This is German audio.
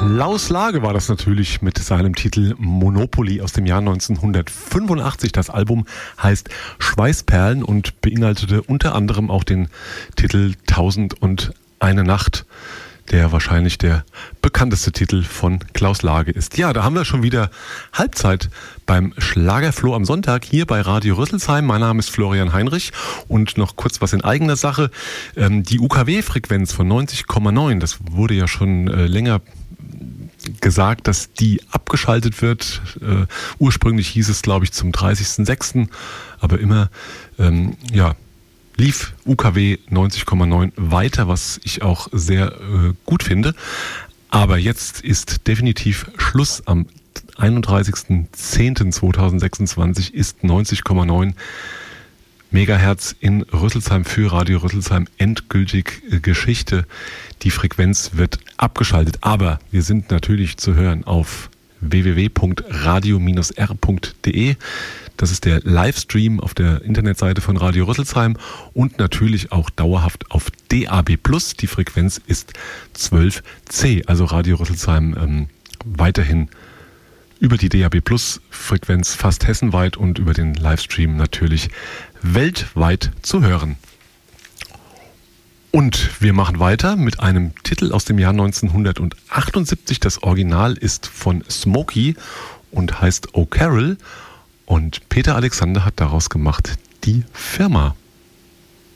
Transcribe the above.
Klaus Lage war das natürlich mit seinem Titel Monopoly aus dem Jahr 1985. Das Album heißt Schweißperlen und beinhaltete unter anderem auch den Titel 1001 Nacht, der wahrscheinlich der bekannteste Titel von Klaus Lage ist. Ja, da haben wir schon wieder Halbzeit beim Schlagerfloh am Sonntag hier bei Radio Rüsselsheim. Mein Name ist Florian Heinrich und noch kurz was in eigener Sache. Die UKW-Frequenz von 90,9, das wurde ja schon länger gesagt, dass die abgeschaltet wird. Ursprünglich hieß es, glaube ich, zum 30.06., aber immer, lief UKW 90,9 weiter, was ich auch sehr gut finde. Aber jetzt ist definitiv Schluss. Am 31.10.2026 ist 90,9 Megahertz in Rüsselsheim für Radio Rüsselsheim endgültig Geschichte. Die Frequenz wird abgeschaltet, aber wir sind natürlich zu hören auf www.radio-r.de. Das ist der Livestream auf der Internetseite von Radio Rüsselsheim und natürlich auch dauerhaft auf DAB+. Die Frequenz ist 12C, also Radio Rüsselsheim weiterhin über die DAB+-Frequenz fast hessenweit und über den Livestream natürlich weltweit zu hören. Und wir machen weiter mit einem Titel aus dem Jahr 1978. Das Original ist von Smokey und heißt Oh Carol. Und Peter Alexander hat daraus gemacht Die Firma.